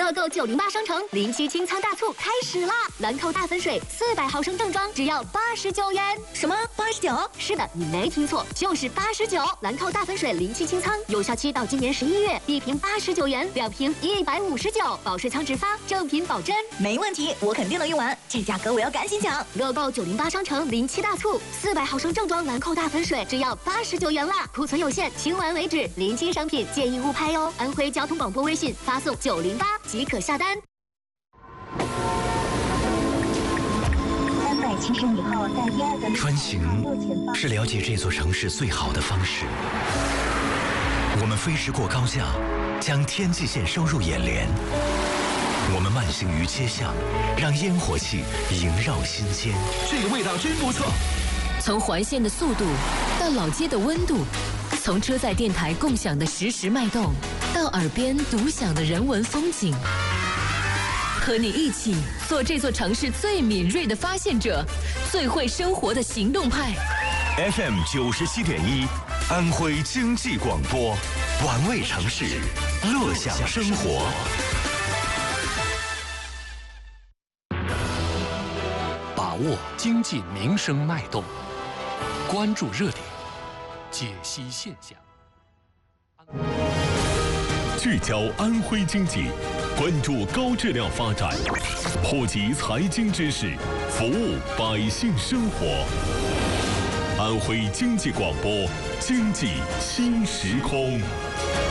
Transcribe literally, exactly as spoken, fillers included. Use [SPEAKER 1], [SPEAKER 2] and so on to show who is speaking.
[SPEAKER 1] 乐购九零八商城零七清仓大促开始啦！兰蔻大粉水四百毫升正装只要八十九元。
[SPEAKER 2] 什么？八十九？
[SPEAKER 1] 是的，你没听错，就是八十九。兰蔻大粉水零七清仓有效期到今年十一月，一瓶八十九元，两瓶一百五十九，保税仓直发，正品保真。
[SPEAKER 2] 没问题，我肯定能用完。这价格我要赶紧抢！
[SPEAKER 1] 乐购九零八商城零七大促，四百毫升正装兰蔻大粉水只要八十九元啦，库存有限，清完为止。临近商品建议勿拍哟。安徽交通广播微信发送九零八即可下单。
[SPEAKER 3] 三百七十米后在第二个
[SPEAKER 4] 穿行是了解这座城市最好的方式。我们飞驰过高架，将天际线收入眼帘。我们慢行于街巷，让烟火气萦绕心间。
[SPEAKER 5] 这个味道真不错。
[SPEAKER 6] 从环线的速度到老街的温度，从车载电台共享的实时脉动，到耳边独享的人文风景。和你一起做这座城市最敏锐的发现者，最会生活的行动派。
[SPEAKER 7] F M 九十七点一，安徽经济广播，玩味城市，乐享生活。
[SPEAKER 8] 把握经济民生脉动，关注热点，解析现象。
[SPEAKER 9] 聚焦安徽经济，关注高质量发展，普及财经知识，服务百姓生活。安徽经济广播，经济新时空。